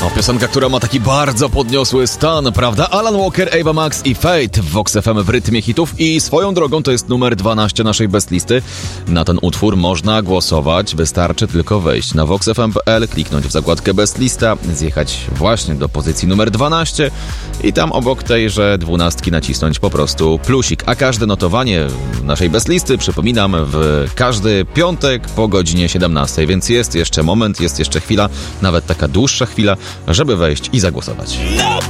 Piosenka, która ma taki bardzo podniosły stan, prawda? Alan Walker, Ava Max i Fate w Vox FM w rytmie hitów i swoją drogą to jest numer 12 naszej bestlisty. Na ten utwór można głosować, wystarczy tylko wejść na voxfm.pl, kliknąć w zakładkę bestlista, zjechać właśnie do pozycji numer 12 i tam obok tejże 12 nacisnąć po prostu plusik. A każde notowanie naszej bestlisty, przypominam, w każdy piątek po godzinie 17, więc jest jeszcze moment, jest jeszcze chwila, nawet taka dłuższa chwila, żeby wejść i zagłosować.